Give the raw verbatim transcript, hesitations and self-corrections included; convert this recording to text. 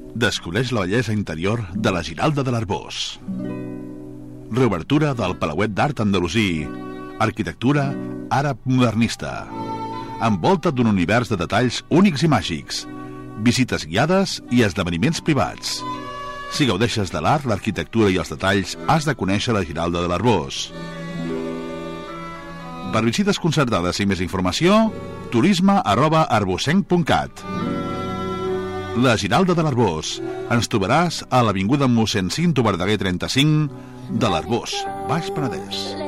Descobreix la bellesa interior de la Giralda de l'Arboç. Reobertura del Palauet d'Art Andalusí. Arquitectura àrab modernista. Envolta d'un univers de detalls únics i màgics. Visites guiades i esdeveniments privats. Si gaudeixes de l'art, l'arquitectura i els detalls, has de conèixer la Giralda de l'Arboç. Per visites concertades i més informació, turisme arroba arbocenc punt cat. La Giralda de l'Arboç. Ens trobaràs a l'avinguda mossèn Cinto Verdaguer trenta-cinc de l'Arboç, Baix Penedès.